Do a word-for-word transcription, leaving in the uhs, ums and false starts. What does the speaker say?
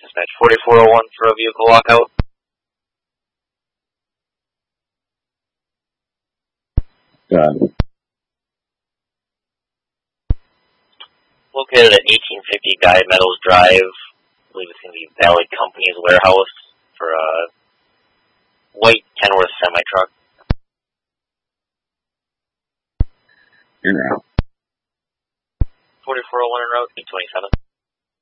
Dispatch forty-four oh one for a vehicle lockout. Got it. Located at eighteen fifty Guy Meadows Drive. I believe it's going to be Valley Company's warehouse for a white Kenworth semi-truck. In route. forty-four oh one en route, eight twenty-seven.